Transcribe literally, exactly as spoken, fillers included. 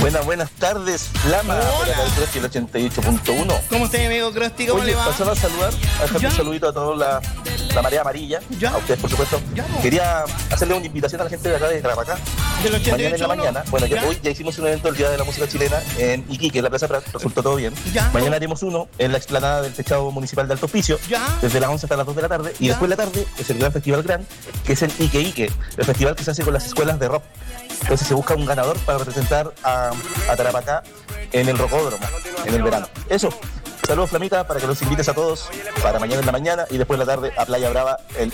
Buenas, buenas tardes, Flama, por acá el Krusty, el ochenta y ocho punto uno. ¿Cómo está mi amigo Krusty? ¿Cómo Oye, le va? pasaba a saludar, a dejarle un saludito a toda la, la marea amarilla, ¿Ya? a ustedes por supuesto. ¿Ya? Quería hacerle una invitación a la gente de acá de Tarapacá. Del ochenta y ocho Mañana en la mañana, bueno, ya, ¿Ya? hoy ya hicimos un evento el Día de la Música Chilena en Iquique, en la Plaza Prat, resultó todo bien. ¿Ya? Mañana haremos uno en la explanada del Techado Municipal de Alto Hospicio, ¿Ya? desde las once hasta las dos de la tarde, y ¿Ya? después de la tarde es el gran festival gran, que es el Ike Ike, el festival que se hace con las escuelas de rock. Entonces se busca un ganador para representar a, a Tarapacá en el rocódromo, en el verano. Eso. Saludos, Flamita, para que los invites a todos para mañana en la mañana y después de la tarde a Playa Brava, el